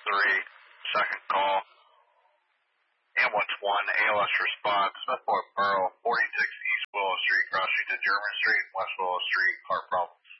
3, second call. Ambulance 1, ALS response, Smithport Pearl, 46 East Willow Street, cross street to German Street, West Willow Street, heart problems.